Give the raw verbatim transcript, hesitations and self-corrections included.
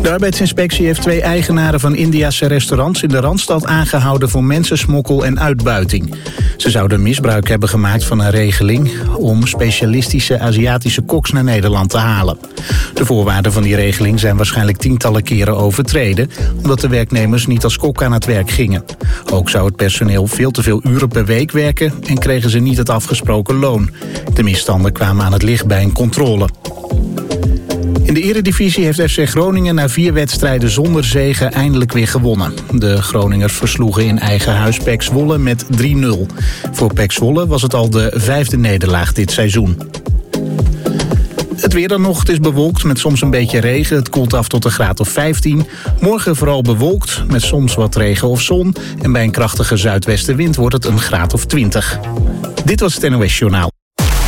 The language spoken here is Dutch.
De arbeidsinspectie heeft twee eigenaren van Indiase restaurants in de Randstad aangehouden voor mensensmokkel en uitbuiting. Ze zouden misbruik hebben gemaakt van een regeling om specialistische Aziatische koks naar Nederland te halen. De voorwaarden van die regeling zijn waarschijnlijk tientallen keren overtreden, omdat de werknemers niet als kok aan het werk gingen. Ook zou het personeel veel te veel uren per week werken en kregen ze niet het afgesproken loon. De misstanden kwamen aan het licht bij een controle. In de Eredivisie heeft F C Groningen na vier wedstrijden zonder zege eindelijk weer gewonnen. De Groningers versloegen in eigen huis P E C Zwolle met drie nul. Voor P E C Zwolle was het al de vijfde nederlaag dit seizoen. Het weer dan nog, het is bewolkt met soms een beetje regen. Het koelt af tot een graad of vijftien. Morgen vooral bewolkt met soms wat regen of zon. En bij een krachtige zuidwestenwind wordt het een graad of twintig. Dit was het N O S Journaal.